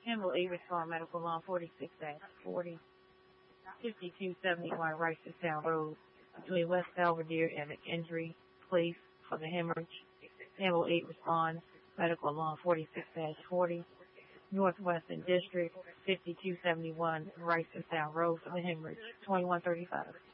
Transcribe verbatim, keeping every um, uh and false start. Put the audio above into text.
Hannibal eight respond medical law forty-six forty, fifty-two seventy-one Ricestown Road between West Belvedere and McIndry Place for the hemorrhage. Hannibal eight respond medical law forty-six forty, Northwestern District fifty-two seventy-one Ricestown Road for the hemorrhage. twenty-one thirty-five.